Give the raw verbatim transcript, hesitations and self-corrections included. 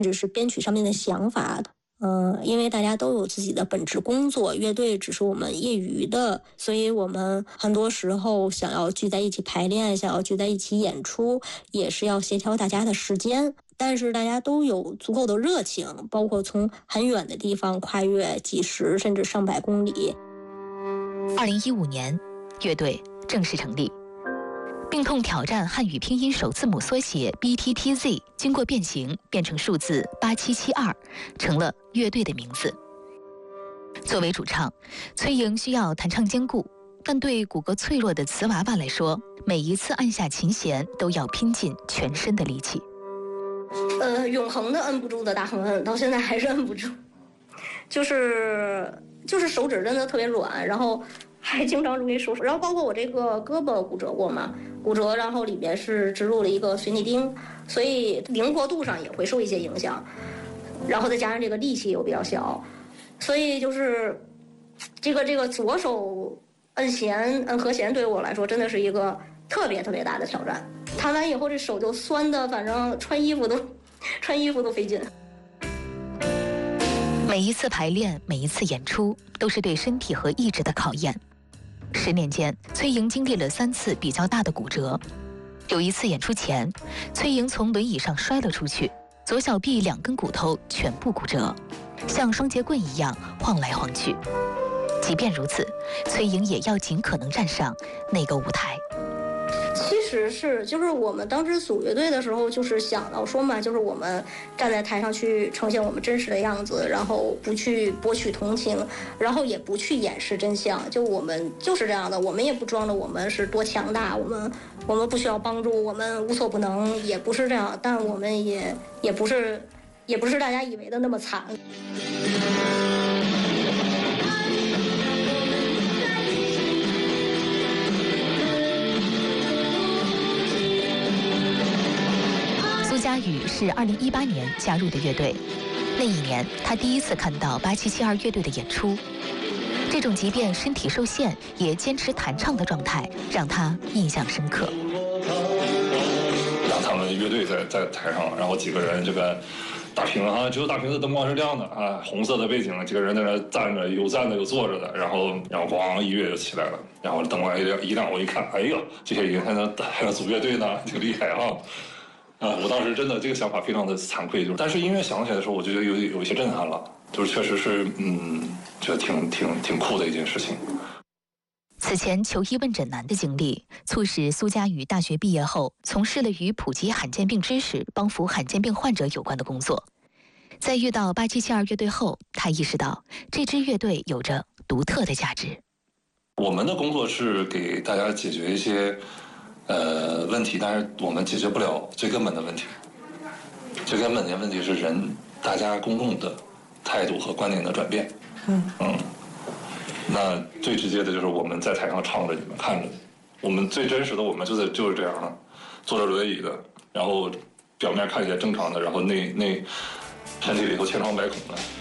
至是编曲上面的想法。嗯、呃，因为大家都有自己的本职工作，乐队只是我们业余的，所以我们很多时候想要聚在一起排练，想要聚在一起演出，也是要协调大家的时间。但是大家都有足够的热情，包括从很远的地方跨越几十甚至上百公里。 二零一五年，乐队正式成立。病痛挑战汉语拼音首字母缩写 B T T Z 经过变形变成数字八七七二，成了乐队的名字。作为主唱，崔莹需要弹唱兼顾，但对骨骼脆弱的瓷娃娃来说，每一次按下琴弦都要拼尽全身的力气。 呃，永恒的摁不住的大横摁，到现在还是摁不住，就是就是手指真的特别软，然后还经常容易受伤。然后包括我这个胳膊骨折过嘛，骨折，然后里面是植入了一个水泥钉，所以灵活度上也会受一些影响。然后再加上这个力气又比较小，所以就是这个这个左手摁弦摁和弦对于我来说真的是一个特别特别大的挑战。弹完以后这手就酸的，反正穿衣服都穿衣服都费劲。 每一次排练，每一次演出，都是对身体和意志的考验。十年间，崔莹经历了三次比较大的骨折。有一次演出前，崔莹从轮椅上摔了出去，左小臂两根骨头全部骨折，像双节棍一样晃来晃去。即便如此，崔莹也要尽可能站上那个舞台。 其实是，就是我们当时组乐队的时候，就是想到说嘛，就是我们站在台上去呈现我们真实的样子，然后不去博取同情，然后也不去掩饰真相。就我们就是这样的，我们也不装着我们是多强大，我们我们不需要帮助，我们无所不能，也不是这样，但我们也也不是也不是大家以为的那么惨。 苏嘉语是二零一八年加入的乐队，那一年他第一次看到八七七二乐队的演出，这种即便身体受限也坚持弹唱的状态让他印象深刻。 让他们乐队在在台上，然后几个人这个大屏啊，只有大屏的灯光是亮的啊，红色的背景，几个人在那站着，有站着有坐着的，然后然后咣音乐就起来了，然后灯光一亮一亮，我一看，哎呦，这些人还能还能组乐队呢，挺厉害啊！啊，我当时真的这个想法非常的惭愧，就是但是音乐响起来的时候，我就觉得有有一些震撼了，就是确实是嗯，觉得挺挺挺酷的一件事情。 此前求医问诊难的经历，促使苏嘉语大学毕业后从事了与普及罕见病知识、帮扶罕见病患者有关的工作。在遇到八七七二乐队后，他意识到这支乐队有着独特的价值。 我们的工作是给大家解决一些呃问题，但是我们解决不了最根本的问题。最根本的问题是人大家公众的态度和观念的转变。嗯嗯。那最直接的就是我们在台上唱着，你们看着，我们最真实的我们就是就是这样的，坐着轮椅的，然后表面看起来正常的，然后内内身体里头千疮百孔的。